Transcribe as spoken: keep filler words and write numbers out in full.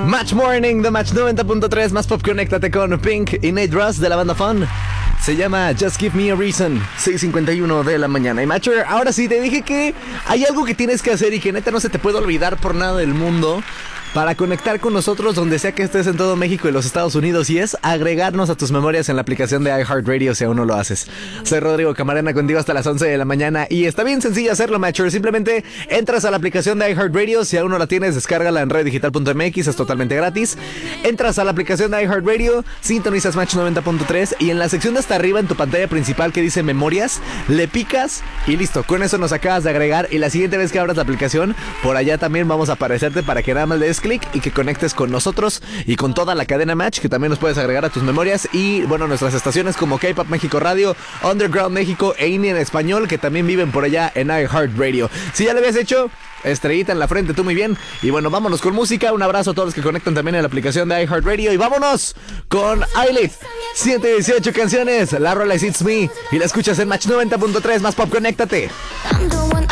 Match Morning de Match noventa punto tres, más pop, conéctate con Pink y Nate Russ de la banda Fun. Se llama Just Give Me a Reason, seis cincuenta y uno de la mañana. Y Matcher, ahora sí te dije que hay algo que tienes que hacer y que neta no se te puede olvidar por nada del mundo para conectar con nosotros donde sea que estés en todo México y los Estados Unidos, y es agregarnos a tus memorias en la aplicación de iHeartRadio si aún no lo haces. Soy Rodrigo Camarena contigo hasta las once de la mañana y está bien sencillo hacerlo, Matcher. Simplemente entras a la aplicación de iHeartRadio, si aún no la tienes, descárgala en red digital punto m x, es totalmente gratis. Entras a la aplicación de iHeartRadio, sintonizas Match noventa punto tres y en la sección de hasta arriba en tu pantalla principal que dice memorias, le picas y listo, con eso nos acabas de agregar, y la siguiente vez que abras la aplicación, por allá también vamos a aparecerte para que nada más le des clic y que conectes con nosotros y con toda la cadena Match, que también nos puedes agregar a tus memorias. Y bueno, nuestras estaciones como K-Pop México Radio, Underground México e Indie en español, que también viven por allá en iHeartRadio. Si ya lo habías hecho, estrellita en la frente, tú muy bien. Y bueno, vámonos con música. Un abrazo a todos los que conectan también en la aplicación de iHeartRadio. Y vámonos con Ailith, ciento dieciocho canciones. La rola es It's Me y la escuchas en Match noventa punto tres, más pop, conéctate.